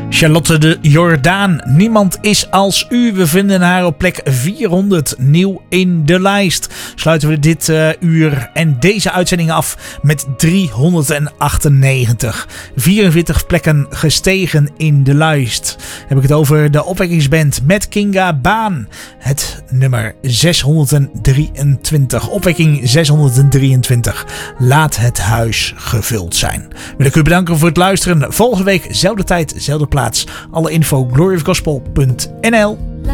Charlotte de Jordaan, Niemand is als u. We vinden haar op plek 400, nieuw in de lijst. Sluiten we dit uur en deze uitzending af met 398. 44 plekken gestegen in de lijst. Heb ik het over de opwekkingsband met Kinga Baan. Het nummer 623. Opwekking 623. Laat het huis gevuld zijn. Wil ik u bedanken voor het luisteren. Volgende week, zelfde tijd, zelfde plaats. Alle info gloryofgospel.nl.